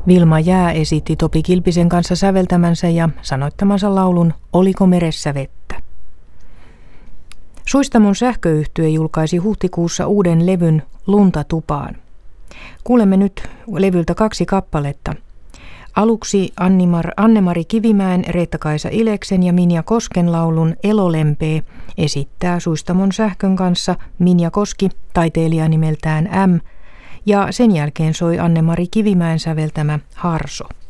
Vilma Jää esitti Topi Kilpisen kanssa säveltämänsä ja sanoittamansa laulun Oliko meressä vettä. Suistamon sähköyhtye julkaisi huhtikuussa uuden levyn Lunta tupaan. Kuulemme nyt levyltä 2 kappaletta. Aluksi Anne-Mari Kivimäen, Reetta-Kaisa Ileksen ja Minja Kosken laulun Elolempee esittää Suistamon sähkön kanssa Minja Koski, taiteilija nimeltään M, ja sen jälkeen soi Anne-Mari Kivimäen säveltämä Harso.